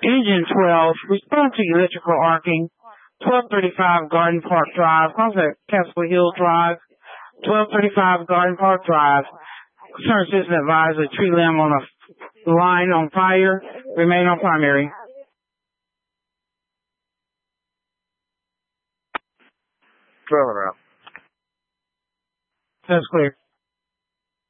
Engine 12, respond to electrical arcing. 1235 Garden Park Drive. How's that? Castle Hill Drive. 1235 Garden Park Drive. Concerned citizen advised a tree limb on a line on fire. Remain on primary. Turn around. That's clear.